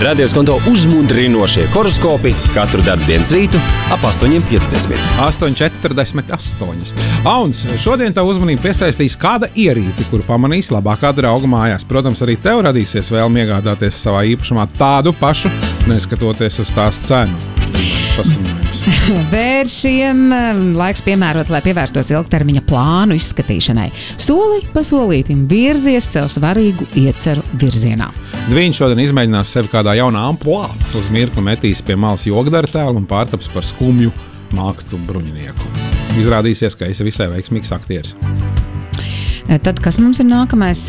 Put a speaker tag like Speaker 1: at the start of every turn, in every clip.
Speaker 1: Radioskonto uzmundrinošie horoskopi katru darba rītu ap 8:50.
Speaker 2: 8:48. Auns, šodien tā uzmanību piesaistīs kāda ierīce, kuru pamanīs labākā drauga mājās. Protams, arī tev radīsies vēlme iegādāties savā īpašumā tādu pašu, neskatoties uz tās cenu.
Speaker 3: Vēršiem laiks piemērot, lai pievērstos ilgtermiņa plānu izskatīšanai. Soli pa solītim virzies sev svarīgu ieceru virzienā.
Speaker 2: Dviņš šodien izmēģinās sevi kādā jaunā amplitūdā. Uz mirkli metīs pie malas jogdara tēlu un pārtaps par skumju māktu bruņinieku. Izrādīsies, ka esi visai veiksmīgs aktieris.
Speaker 3: Tad, kas mums ir nākamais?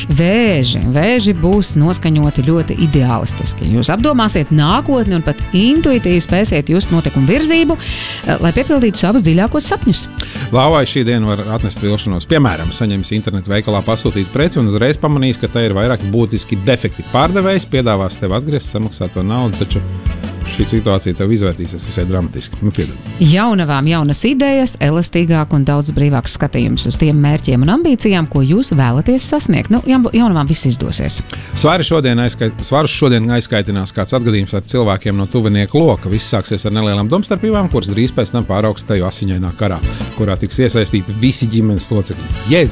Speaker 3: Vēži būs noskaņoti ļoti ideālistiski. Jūs apdomāsiet nākotni un pat intuitīvi spēsiet just notikumu virzību, lai piepildītu savus dziļākos sapņus.
Speaker 2: Lāvai šī diena var atnest vilšanos. Piemēram, saņems internetu veikalā pasūtīt preci un uzreiz pamanīs, ka te ir vairāki būtiski defekti. Pārdevējs piedāvās tev atgriezt samaksāto naudu, taču šī situācija tev izvērtīsies visai dramatiski.
Speaker 3: Jaunavām jaunas idejas, elastīgāk un daudz brīvāks skatījums uz tiem mērķiem un ambīcijām, ko jūs vēlaties sasniegt. Jaunavām viss izdosies.
Speaker 2: Svarus šodien aizskaitinās kāds atgadījums ar cilvēkiem no tuvinieku loka. Viss sāksies ar nelielām domstarpībām, kuras drīz pēc tam pāraugs teju asiņainā karā, kurā tiks iesaistīti visi ģimenes locekļi.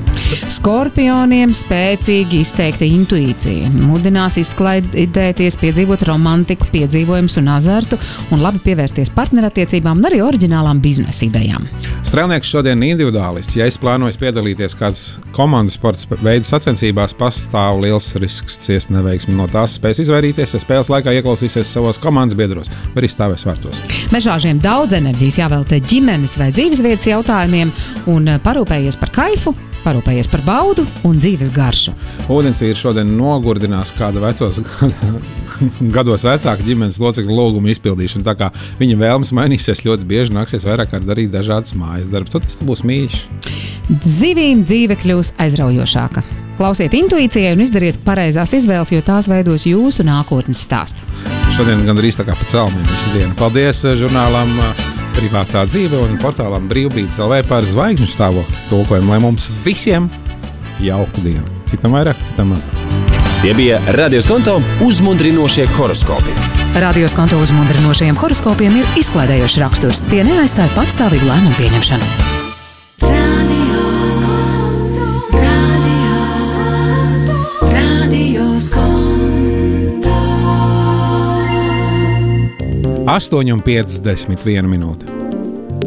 Speaker 3: Skorpioniem spēcīgi izteikta intuīcija. Mudinās izklaidēties, piedzīvot romantiku, piedzīvojumus un azartu un labi pievērsties partnerattiecībām un arī oriģinālām biznesa idejām.
Speaker 2: Strēlnieks šodien individuālists. Ja es plānoju piedalīties kādas komandas sporta veida sacensībās, pastāv liels risks ciest neveiksmi. No tās spēs izvairīties, ja spēles laikā ieklausīsies savos komandas biedros vai arī stāvēs vārtos.
Speaker 3: Mežāžiem daudz enerģijas jāveltē ģimenes vai dzīvesvietas jautājumiem un parūpējies par kaifu, parūpējies par baudu un dzīves garšu.
Speaker 2: Ūdensvīri šodien nogurdinās kāda vecos gados vecāka ģimenes locekļu lūgumu izpildīšanu. Tā kā viņa vēlmes mainīsies ļoti bieži, nāksies vairāk kārt darīt dažādas mājas darbus. Tad tas būs mīļš.
Speaker 3: Zivīm dzīve kļūs aizraujošāka. Klausiet intuīcijai un izdariet pareizās izvēles, jo tās veidos jūsu nākotnes stāstu.
Speaker 2: Šodien gandrīz tā kā pa celmiem visu dienu. Paldies žurnālam Privātā dzīve un portālam Brīvbītes LV par zvaigžņu stāvokli tulkojumu, lai mums visiem jauku dienu. Citam vairāk, citam mazāk.
Speaker 1: Tie bija Radioskonto uzmundrinošie horoskopi.
Speaker 3: Radioskonto uzmundrinošajiem horoskopiem ir izklaidējošs raksturs. Tie neaizstāja patstāvīgu lēmumu pieņemšanu.
Speaker 2: Radioskonto. 8:51 minūte.